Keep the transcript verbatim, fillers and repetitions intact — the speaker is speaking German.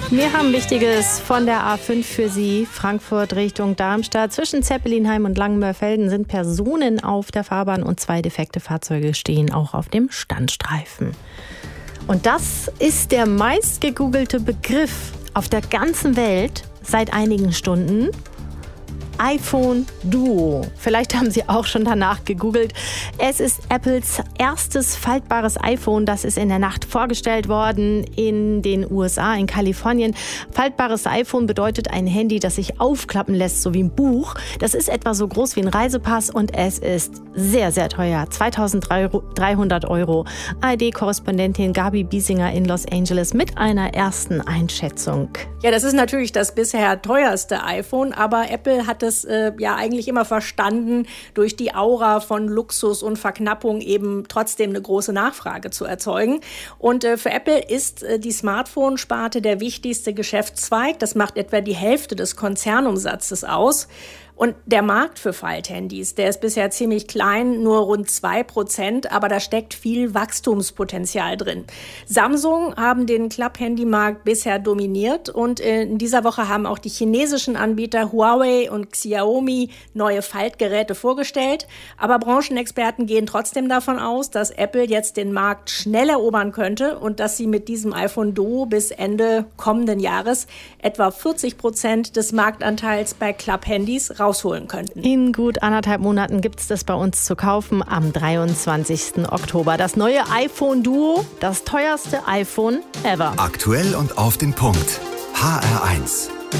Wir haben Wichtiges von der A fünf für Sie. Frankfurt Richtung Darmstadt. Zwischen Zeppelinheim und Langenmörfelden sind Personen auf der Fahrbahn und zwei defekte Fahrzeuge stehen auch auf dem Standstreifen. Und das ist der meist gegoogelte Begriff auf der ganzen Welt seit einigen Stunden. iPhone Duo. Vielleicht haben Sie auch schon danach gegoogelt. Es ist Apples erstes faltbares iPhone. Das ist in der Nacht vorgestellt worden in den U S A, in Kalifornien. Faltbares iPhone bedeutet ein Handy, das sich aufklappen lässt, so wie ein Buch. Das ist etwa so groß wie ein Reisepass und es ist sehr, sehr teuer. zweitausenddreihundert Euro. A R D-Korrespondentin Gabi Biesinger in Los Angeles mit einer ersten Einschätzung. Ja, das ist natürlich das bisher teuerste iPhone, aber Apple hat es äh, ja eigentlich immer verstanden, durch die Aura von Luxus und Verknappung eben trotzdem eine große Nachfrage zu erzeugen. Und äh, für Apple ist äh, die Smartphone-Sparte der wichtigste Geschäftszweig. Das macht etwa die Hälfte des Konzernumsatzes aus. Und der Markt für Falthandys, der ist bisher ziemlich klein, nur rund zwei Prozent, aber da steckt viel Wachstumspotenzial drin. Samsung haben den Klapphandymarkt bisher dominiert und in dieser Woche haben auch die chinesischen Anbieter Huawei und Xiaomi neue Faltgeräte vorgestellt. Aber Branchenexperten gehen trotzdem davon aus, dass Apple jetzt den Markt schnell erobern könnte und dass sie mit diesem iPhone Duo bis Ende kommenden Jahres etwa vierzig Prozent des Marktanteils bei Klapphandys rausholen könnten. In gut anderthalb Monaten gibt es das bei uns zu kaufen am dreiundzwanzigsten Oktober. Das neue iPhone Duo, das teuerste iPhone ever. Aktuell und auf den Punkt. H R eins.